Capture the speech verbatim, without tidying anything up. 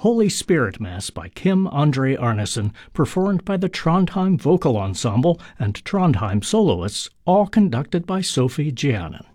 Holy Spirit Mass by Kim Andre Arnesen, performed by the Trondheim Vocal Ensemble and Trondheim soloists, all conducted by Sophie Gianin.